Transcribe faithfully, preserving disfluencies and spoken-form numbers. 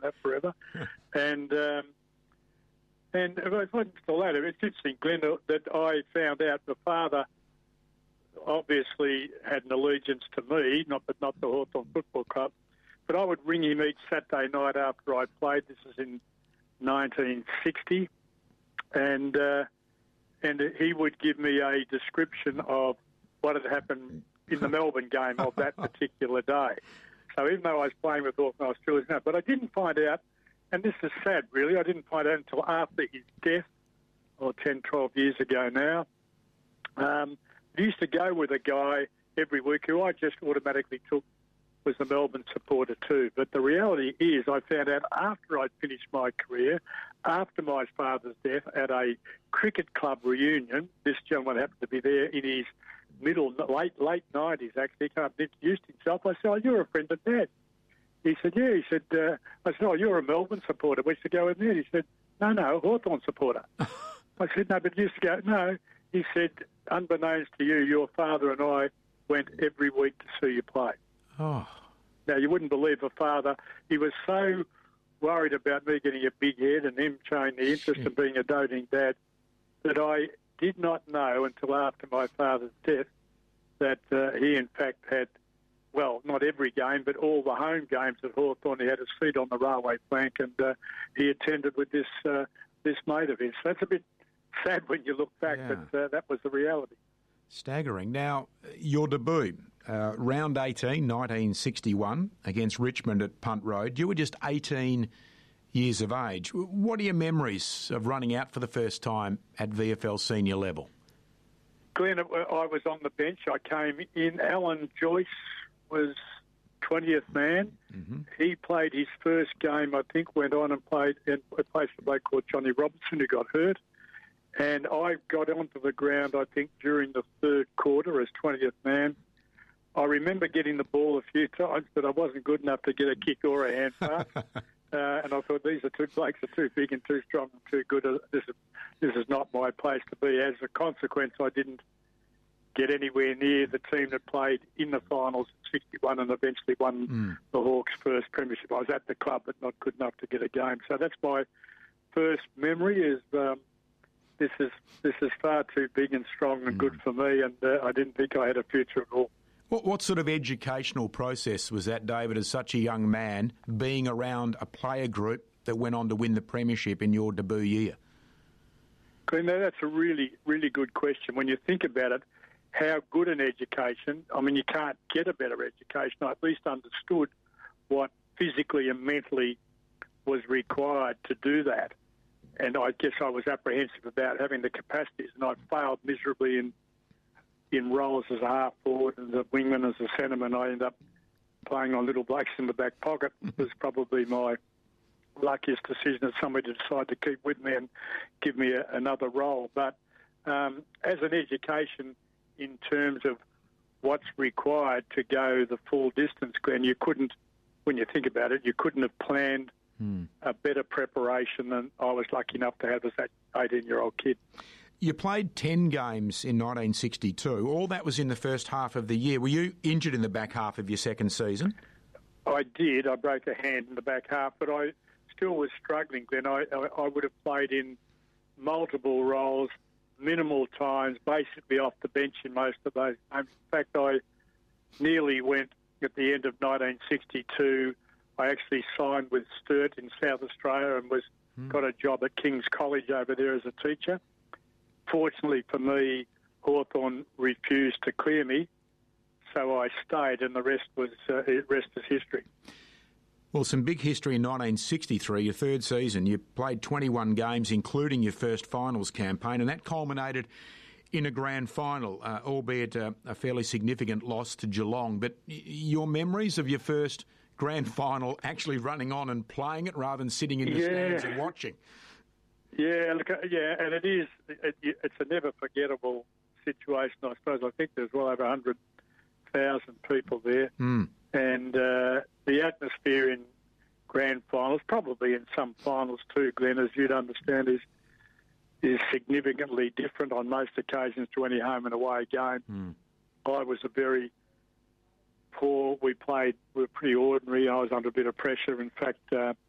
that forever. and um, and it wasn't all that. It's interesting, Glenn, that I found out the father obviously had an allegiance to me, not but not the Hawthorn Football Club. But I would ring him each Saturday night after I played. This is in nineteen sixty, and uh, and he would give me a description of what had happened in the Melbourne game of that particular day. So even though I was playing with Hawthorn, I was still listening. But I didn't find out, and this is sad really, I didn't find out until after his death, or ten, twelve years ago now. Um, I used to go with a guy every week who I just automatically took was the Melbourne supporter too. But the reality is I found out after I'd finished my career, after my father's death, at a cricket club reunion. This gentleman happened to be there in his middle, late, late nineties, actually. He came up and introduced himself. I said, oh, you're a friend of Dad. He said, yeah. He said, uh, I said, oh, you're a Melbourne supporter. We used to go in there. He said, no, no, Hawthorn supporter. I said, no, but you used to go, no. He said, unbeknownst to you, your father and I went every week to see you play. Oh. Now, you wouldn't believe a father. He was so worried about me getting a big head and him showing the interest in being a doting dad that I did not know until after my father's death that uh, he, in fact, had, well, not every game, but all the home games at Hawthorn. He had a seat on the railway plank, and uh, he attended with this uh, this mate of his. So that's a bit sad when you look back, yeah. but uh, that was the reality. Staggering. Now, your debut, uh, round eighteen, nineteen sixty-one, against Richmond at Punt Road. You were just eighteen years of age. What are your memories of running out for the first time at V F L senior level? Glenn, I was on the bench. I came in. Alan Joyce was twentieth man. Mm-hmm. He played his first game, I think, went on and played and played for a bloke called Johnny Robertson, who got hurt. And I got onto the ground, I think, during the third quarter as twentieth man. I remember getting the ball a few times, but I wasn't good enough to get a kick or a hand pass. uh, and I thought, these are two blokes are too big and too strong and too good. This is, this is not my place to be. As a consequence, I didn't get anywhere near the team that played in the finals in sixty-one and eventually won mm. the Hawks' first premiership. I was at the club, but not good enough to get a game. So that's my first memory is... Um, This is this is far too big and strong and mm. good for me, and uh, I didn't think I had a future at all. What, what sort of educational process was that, David, as such a young man, being around a player group that went on to win the premiership in your debut year? Glenn, that's a really, really good question. When you think about it, how good an education, I mean, you can't get a better education. I at least understood what physically and mentally was required to do that. And I guess I was apprehensive about having the capacities, and I failed miserably in in roles as a half forward and as a wingman, as a centreman. I ended up playing on little blokes in the back pocket. It was probably my luckiest decision as somebody to decide to keep with me and give me a, another role. But um, as an education, in terms of what's required to go the full distance, Glenn, you couldn't, when you think about it, you couldn't have planned Hmm. a better preparation than I was lucky enough to have as that eighteen-year-old kid. You played ten games in nineteen sixty-two. All that was in the first half of the year. Were you injured in the back half of your second season? I did. I broke a hand in the back half, but I still was struggling, Glenn. I, I, I would have played in multiple roles, minimal times, basically off the bench in most of those games. In fact, I nearly went at the end of nineteen sixty-two. I actually signed with Sturt in South Australia and was hmm. got a job at King's College over there as a teacher. Fortunately for me, Hawthorn refused to clear me, so I stayed, and the rest was uh, rest is history. Well, some big history in nineteen sixty-three, your third season. You played twenty-one games, including your first finals campaign, and that culminated in a grand final, uh, albeit a, a fairly significant loss to Geelong. But y- your memories of your first grand final, actually running on and playing it rather than sitting in the yeah. stands and watching. Yeah, look, yeah, and it is, it, it's a never forgettable situation, I suppose. I think there's well over one hundred thousand people there. Mm. And uh, the atmosphere in grand finals, probably in some finals too, Glenn, as you'd understand, is is significantly different on most occasions to any home and away game. Mm. I was a very poor. We played, we were pretty ordinary. I was under a bit of pressure. In fact, uh,